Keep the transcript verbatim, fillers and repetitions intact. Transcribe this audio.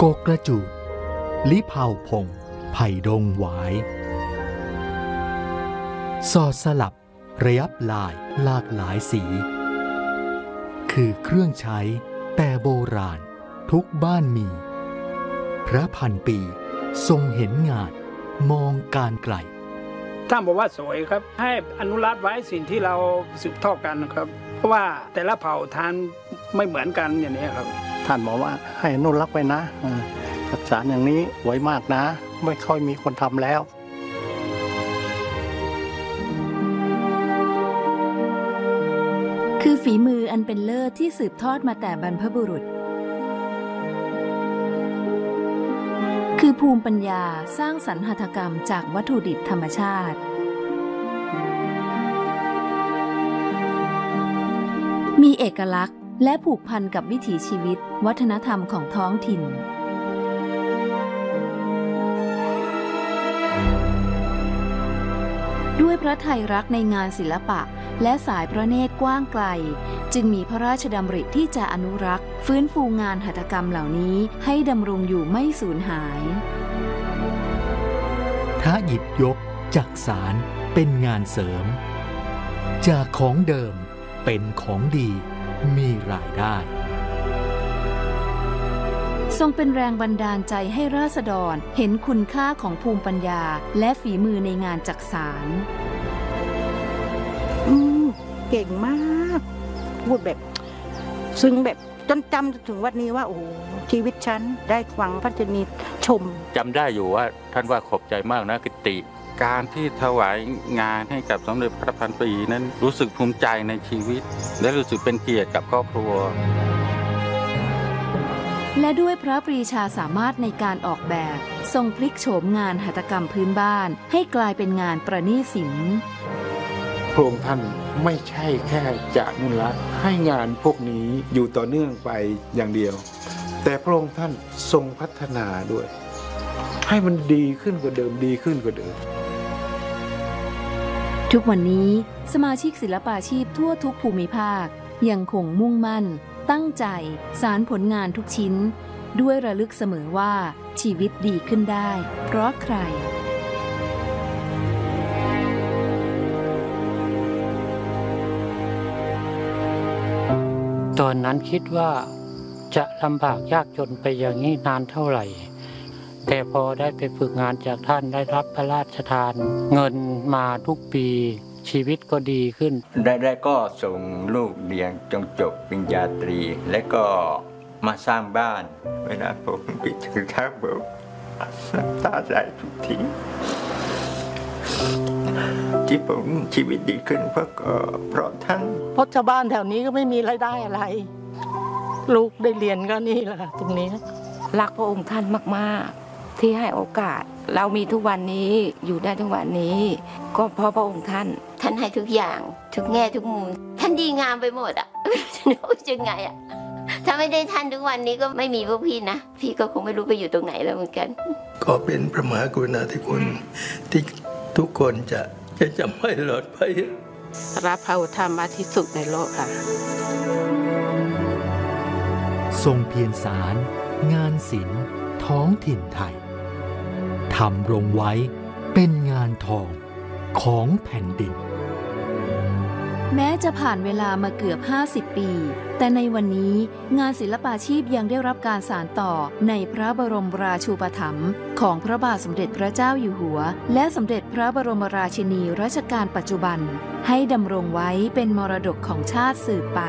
โกกระจูดลิเผาพงไผ่ดงหวายสอดสลับระยับลายหลากหลายสีคือเครื่องใช้แต่โบราณทุกบ้านมีพระพันปีทรงเห็นงานมองการไกลท่านบอกว่าสวยครับให้อนุรักษ์ไว้สิ่งที่เราสืบทอดกันนะครับเพราะว่าแต่ละเผ่าทานไม่เหมือนกันอย่างนี้ครับท่านบอกว่าให้อนุรักษ์ไว้นะรักษาอย่างนี้สวยมากนะไม่ค่อยมีคนทำแล้วคือฝีมืออันเป็นเลิศที่สืบทอดมาแต่บรรพบุรุษคือภูมิปัญญาสร้างสรรค์หัตถกรรมจากวัตถุดิบธรรมชาติมีเอกลักษณ์และผูกพันกับวิถีชีวิตวัฒนธรรมของท้องถิ่นด้วยพระทัยรักในงานศิลปะและสายพระเนตรกว้างไกลจึงมีพระราชดำริที่จะอนุรักษ์ฟื้นฟูงานหัตถกรรมเหล่านี้ให้ดำรงอยู่ไม่สูญหายถ้าหยิบยกจักสารเป็นงานเสริมจากของเดิมเป็นของดีมีรายได้ทรงเป็นแรงบันดาลใจให้ราษฎรเห็นคุณค่าของภูมิปัญญาและฝีมือในงานจักสานอืมเก่งมากพูดแบบซึ้งแบบจนจำถึงวันนี้ว่าโอ้ชีวิตฉันได้ฟังพระชนีชมจำได้อยู่ว่าท่านว่าขอบใจมากนะกิติการที่ถวายงานให้กับสมเด็จพระพันปีนั้นรู้สึกภูมิใจในชีวิตและรู้สึกเป็นเกียรติกับครอบครัวและด้วยพระปรีชาสามารถในการออกแบบทรงพลิกโฉมงานหัตถกรรมพื้นบ้านให้กลายเป็นงานประณีตศิลป์พระองค์ท่านไม่ใช่แค่จะอนุรักษ์ให้งานพวกนี้อยู่ต่อเนื่องไปอย่างเดียวแต่พระองค์ท่านทรงพัฒนาด้วยให้มันดีขึ้นกว่าเดิมดีขึ้นกว่าเดิมทุกวันนี้สมาชิกศิลปาชีพทั่วทุกภูมิภาคยังคงมุ่งมั่นตั้งใจสานผลงานทุกชิ้นด้วยระลึกเสมอว่าชีวิตดีขึ้นได้เพราะใครตอนนั้นคิดว่าจะลำบากยากจนไปอย่างนี้นานเท่าไหร่แต่พอได้ไปฝึกงานจากท่านได้รับพระราชทานเงินมาทุกปีชีวิตก็ดีขึ้นได้ๆก็ส่งลูกเรียนจนจบปริญญาตรีและก็มาสร้างบ้านเวลาผมคิดถึงท่านผมน้ำตาไหลทุกทีที่ผมชีวิตดีขึ้นเพราะก็เพราะท่านเพราะชาวบ้านแถวนี้ก็ไม่มีรายได้อะไรลูกได้เรียนก็นี่แหละตรงนี้รักพระองค์ท่านมากๆที่ให้โอกาสเรามีทุกวันนี้อยู่ได้ทุกวันนี้ก็เพราะพระองค์ท่านท่านให้ทุกอย่างทุกแง่ทุกมุมท่านดีงามไปหมดอ่ะไม่รู้จะไงอ่ะถ้าไม่ได้ท่านทุกวันนี้ก็ไม่มีพวกพี่นะพี่ก็คงไม่รู้ไปอยู่ตรงไหนแล้วเหมือนกันก็เป็นพระมหากรุณาธิคุณที่ทุกคนจะจะจำไม่หลอดไปรับพระธรรมมากที่สุดในโลกค่ะทรงเพียรสารงานศิลป์ท้องถิ่นไทยทำรงไว้เป็นงานทองของแผ่นดินแม้จะผ่านเวลามาเกือบห้าสิบปีแต่ในวันนี้งานศิลปาชีพยังได้รับการสานต่อในพระบรมราชูปถัมภ์ของพระบาทสมเด็จพระเจ้าอยู่หัวและสมเด็จพระบรมราชินีรัชกาลปัจจุบันให้ดำรงไว้เป็นมรดกของชาติสืบไป